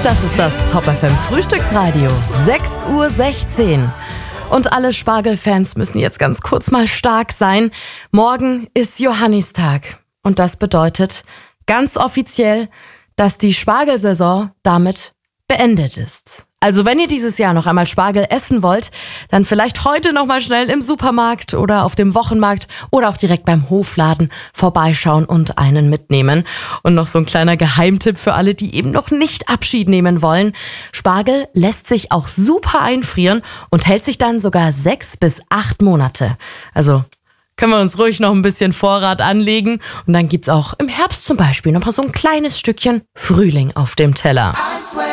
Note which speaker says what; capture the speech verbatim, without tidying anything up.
Speaker 1: Das ist das Top F M Frühstücksradio. sechs Uhr sechzehn. Und alle Spargelfans müssen jetzt ganz kurz mal stark sein. Morgen ist Johannistag. Und das bedeutet ganz offiziell, dass die Spargelsaison damit beendet ist. Also wenn ihr dieses Jahr noch einmal Spargel essen wollt, dann vielleicht heute noch mal schnell im Supermarkt oder auf dem Wochenmarkt oder auch direkt beim Hofladen vorbeischauen und einen mitnehmen. Und noch so ein kleiner Geheimtipp für alle, die eben noch nicht Abschied nehmen wollen. Spargel lässt sich auch super einfrieren und hält sich dann sogar sechs bis acht Monate. Also können wir uns ruhig noch ein bisschen Vorrat anlegen. Und dann gibt's auch im Herbst zum Beispiel noch mal so ein kleines Stückchen Frühling auf dem Teller.